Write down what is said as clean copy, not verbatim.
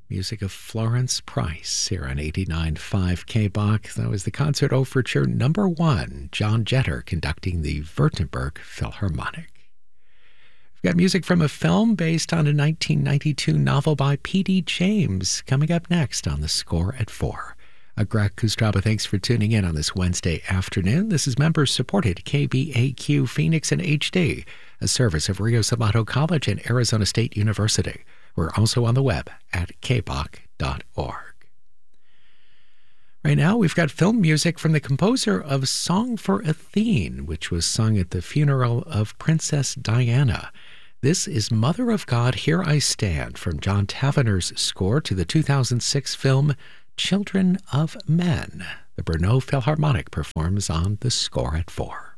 Music of Florence Price here on 89.5 KBOK. That was the Concert Overture number 1, John Jetter conducting the Württemberg Philharmonic. We've got music from a film based on a 1992 novel by P.D. James coming up next on The Score at 4. Greg Kustraba, thanks for tuning in on this Wednesday afternoon. This is member-supported KBAQ Phoenix and HD, a service of Rio Salado College and Arizona State University. We're also on the web at kbok.org. Right now, we've got film music from the composer of Song for Athene, which was sung at the funeral of Princess Diana. This is Mother of God, Here I Stand, from John Tavener's score to the 2006 film Children of Men. The Brno Philharmonic performs on The Score at 4.